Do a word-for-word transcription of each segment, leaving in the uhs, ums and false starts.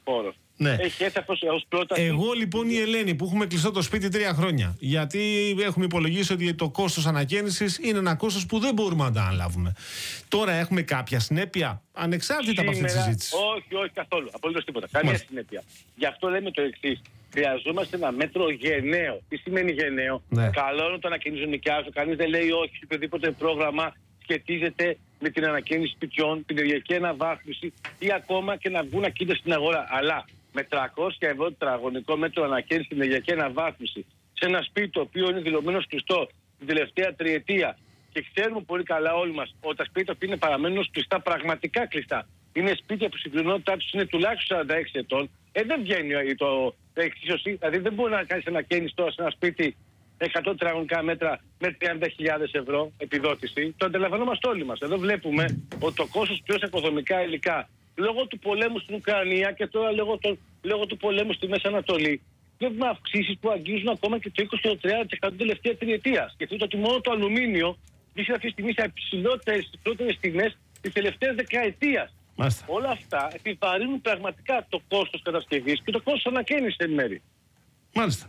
χώρος. Ναι. Έχει έρθει ως πρόταση. Εγώ λοιπόν η Ελένη που έχουμε κλειστό το σπίτι τρία χρόνια, γιατί έχουμε υπολογίσει ότι το κόστος ανακαίνησης είναι ένα κόστος που δεν μπορούμε να τα αναλάβουμε. Τώρα έχουμε κάποια συνέπεια ανεξάρτητα από αυτή τη συζήτηση? Όχι, όχι καθόλου. Απολύτως τίποτα. Καμία Μάλιστα. συνέπεια. Γι' αυτό λέμε το εξής. Χρειαζόμαστε ένα μέτρο γενναίο. Τι σημαίνει γενναίο? Ναι. Καλό είναι το ανακαινίζουν νοικιάζουν. Κανείς δεν λέει όχι σε οποιοδήποτε πρόγραμμα σχετίζεται με την ανακαίνιση σπιτιών, την ενεργειακή αναβάθμιση ή ακόμα και να βγουν ακίνητα στην αγορά. Αλλά με τριακόσια ευρώ τετραγωνικό μέτρο ανακαίνιση στην ενεργειακή αναβάθμιση σε ένα σπίτι το οποίο είναι δηλωμένο κλειστό την τελευταία τριετία και ξέρουμε πολύ καλά όλοι μας ότι τα σπίτια που είναι παραμένουν ως κλειστά, πραγματικά κλειστά. Είναι σπίτια που η συμπληρονότητά τους είναι τουλάχιστον σαράντα έξι ετών. Ε, δεν βγαίνει το εξίσωση. Δηλαδή δεν μπορεί να κάνεις ανακαίνιση τώρα σε ένα σπίτι εκατό τετραγωνικά μέτρα με τριάντα χιλιάδες ευρώ επιδότηση. Το αντιλαμβανόμαστε όλοι μας. Εδώ βλέπουμε ότι το κόστος πλέον σε οικοδομικά υλικά λόγω του πολέμου στην Ουκρανία και τώρα λόγω, το, λόγω του πολέμου στη Μέση Ανατολή βλέπουμε αυξήσεις που αγγίζουν ακόμα και το είκοσι με τριάντα τοις εκατό την τελευταία τριετία. Σκεφτείτε ότι μόνο το αλουμίνιο βρίσκεται αυτή τη στιγμή σε υψηλότερες τιμές της τελευταίας δεκαετίας. Μάλιστα. Όλα αυτά επιβαρύνουν πραγματικά το κόστος κατασκευής και το κόστος ανακαίνησης εν μέρη. Μάλιστα.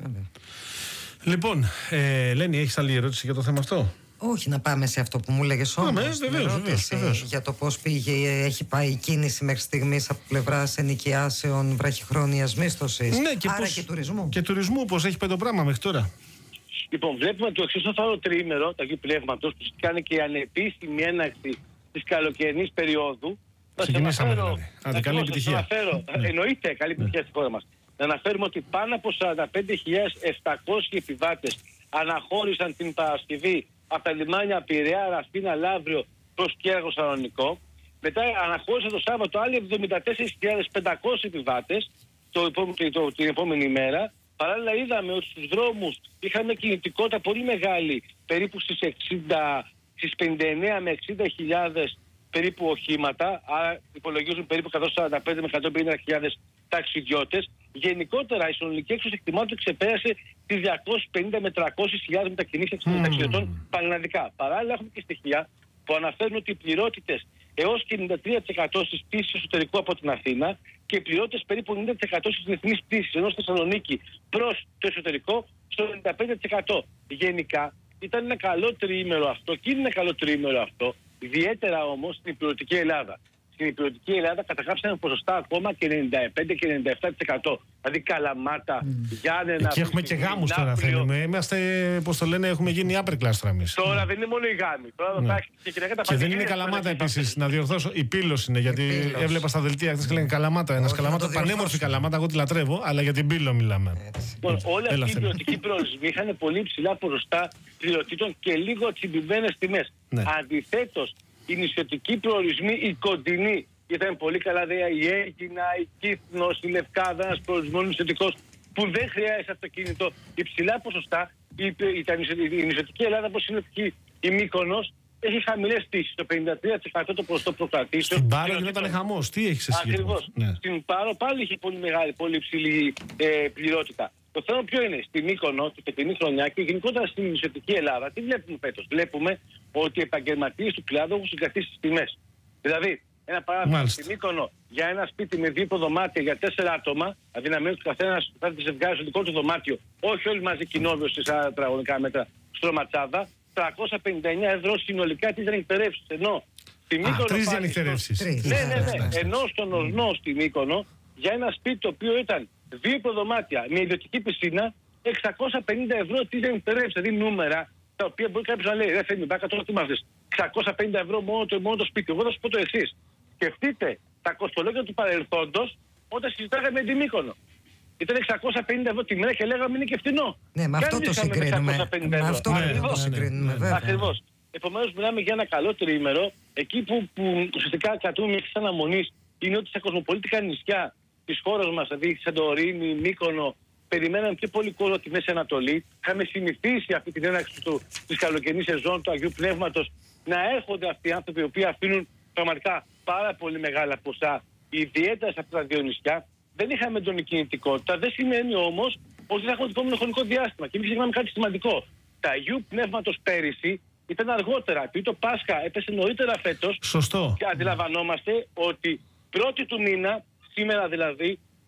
Λοιπόν, ε, Ελένη, έχεις άλλη ερώτηση για το θέμα αυτό? Όχι, να πάμε σε αυτό που μου έλεγες όμως. Πάμε, βεβαίως, βεβαίως, βεβαίως. Για το πώς πήγε, έχει πάει η κίνηση μέχρι στιγμής από πλευράς ενοικιάσεων βραχυχρόνιας μίσθωσης. Ναι, και άρα πώς, και τουρισμού. Και τουρισμού, πώς έχει πάει το πράγμα μέχρι τώρα? Λοιπόν, βλέπουμε το εξής το τριήμερο, τα Αγίου Πνεύματος, που κάνει και η ανεπίσημη έναρξη της καλοκαιρινής περίοδου. Ξεκινήσαμε δηλαδή. Άντε, καλή επιτυχία. Να αναφέρω, ναι. Εννοείται καλή επιτυχία ναι. στη χώρα μας. Να αναφέρουμε ότι πάνω από σαράντα πέντε χιλιάδες επτακόσιοι επιβάτες αναχώρησαν την Παρασκευή από τα λιμάνια Πειραιά, Ραφίνα, Λαύριο προς Κέργο, Σαλονικό. Μετά αναχώρησαν το Σάββατο άλλοι εβδομήντα τέσσερις χιλιάδες πεντακόσιοι επιβάτες το, το, το, την επόμενη μέρα. Παράλληλα είδαμε ότι στους δρόμους είχαμε κινητικότητα πολύ μεγάλη, περίπου στις, εξήντα, στις πενήντα εννέα με εξήντα χιλιάδες περίπου οχήματα, άρα υπολογίζουν περίπου εκατόν σαράντα πέντε με εκατόν πενήντα χιλιάδες ταξιδιώτες. Γενικότερα η συνολική έξοδος εκτιμάται ξεπέρασε τις διακόσιες πενήντα με τριακόσιες χιλιάδες μετακινήσεις mm. ταξιδιωτών πανελλαδικά. Παράλληλα έχουμε και στοιχεία που αναφέρουν ότι οι πληρότητες έως και ενενήντα τρία τοις εκατό στις πτήσεις εσωτερικού από την Αθήνα και οι πληρότητες περίπου ενενήντα τοις εκατό στις διεθνείς πτήσεις ενώ στη Θεσσαλονίκη προς το εσωτερικό στο ενενήντα πέντε τοις εκατό. Γενικά ήταν ένα καλό τριήμερο αυτό και είναι ένα καλό τριήμερο αυτό, ιδιαίτερα όμως στην υπηρετική Ελλάδα. Στην υπηρετική Ελλάδα καταγράψανε ποσοστά ακόμα και ενενήντα πέντε και ενενήντα επτά τοις εκατό. Δηλαδή Καλαμάτα, mm. Γιάννενα. Εκεί έχουμε και γάμους τώρα θέλουμε. Είμαστε, πώς το λένε, έχουμε γίνει upper class τώρα εμείς. Τώρα mm. δεν είναι μόνο οι γάμοι. Τώρα ναι. και, και, και δεν είναι Καλαμάτα επίσης, να διορθώσω. Η Πύλος είναι, γιατί Πύλος. Έβλεπα στα δελτία χθες και λένε Καλαμάτα. Ένας Καλαμάτα, πανέμορφη Καλαμάτα, εγώ τη λατρεύω, αλλά για την Πύλο μιλάμε. Λοιπόν, όλοι αυτοί οι πληρωτικοί προορισμοί είχαν πολύ ψηλά ποσοστά πληρωτήτων και λίγο τσιμπημένες τιμές. Αντιθέτως, οι νησιωτικοί προορισμοί, οι κοντινοί, ήταν πολύ καλά δε η Αίγινα, η Κύθνος, η Λευκάδα, ένας προορισμός νησιωτικός που δεν χρειάζεται αυτοκίνητο. Υψηλά ποσοστά, η, η, η, η νησιωτική Ελλάδα, όπως είναι η Μύκονος, έχει χαμηλές πτήσεις. Το πενήντα τρία τοις εκατό το ποσοστό προκρατήσεων. Στην Πάρο γινόταν χαμός. Τι έχεις εσύ? Ακριβώς. Ναι. Στην Πάρο πάλι είχε πολύ μεγάλη, πολύ υψηλή ε, πληρότητα. Το θέμα ποιο είναι? Στην Μύκονο, την φετινή χρονιά και γενικότερα στην νησιωτική Ελλάδα, τι βλέπουμε φέτος? Βλέπουμε ότι οι επαγγελματίες του κλάδου έχουν συγκρατήσει τις τιμές. Δηλαδή, ένα παράδειγμα, στην Μύκονο για ένα σπίτι με δύο δωμάτια για τέσσερα άτομα, αδυναμία του καθένας θα τη ζευγάρει στο δικό του δωμάτιο, όχι όλοι μαζί κοινόβιο σε σαράντα τετραγωνικά μέτρα στο Ματσάδα, τριακόσια πενήντα εννέα ευρώ συνολικά τις νυχτερεύσεις. Ενώ στη Μύκονο. Τρεις νυχτερεύσεις. Ναι, ναι, ναι. Ενώ στον Ορνό στη Μύκονο για ένα σπίτι το οποίο ήταν δύο υποδωμάτια με ιδιωτική πισίνα, εξακόσια πενήντα ευρώ τις νυχτερεύσεις. Δηλαδή νούμερα τα οποία μπορεί κάποιος να λέει: ρε θέλει, μπάκα τώρα τι μάθες, εξακόσια πενήντα ευρώ μόνο το, μόνο το σπίτι. Εγώ θα σου πω το εξής. Σκεφτείτε τα κοστολόγια του παρελθόντος όταν συζητάγαμε την Μύκονο. Ήταν εξακόσια πενήντα ευρώ τη μέρα και λέγαμε είναι και φτηνό. Ναι, με αυτό το συγκρίνουμε. Με αυτό το συγκρίνουμε, βέβαια. Ακριβώς. Επομένως, μιλάμε για ένα καλό τριήμερο. Εκεί που, που ουσιαστικά κρατούμε μια αναμονής είναι ότι στα κοσμοπολίτικα νησιά της χώρας μας, δηλαδή Σαντορίνη, Μύκονο, περιμέναμε πιο πολύ κόσμο από τη Μέση Ανατολή. Είχαμε συνηθίσει αυτή την έναρξη της καλοκαιρινής σεζόν του Αγίου Πνεύματος να έρχονται αυτοί οι άνθρωποι οι οποίοι αφήνουν πραγματικά πάρα πολύ μεγάλα ποσά, ιδιαίτερα σε αυτά τα δύο νησιά. Δεν είχαμε έντονη κινητικότητα. Δεν σημαίνει όμως ότι θα έχουμε το επόμενο χρονικό διάστημα. Και μην ξεχνάμε κάτι σημαντικό. Τα Αγίου Πνεύματος πέρυσι ήταν αργότερα. Επειδή το Πάσχα έπεσε νωρίτερα φέτος. Σωστό. Και αντιλαμβανόμαστε ότι πρώτη του μήνα, σήμερα δηλαδή,